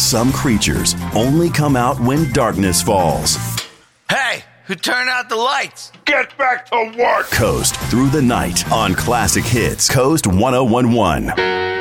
Some creatures only come out when darkness falls. Hey, who turned out the lights? Get back to work! Coast through the night on Classic Hits Coast 1011.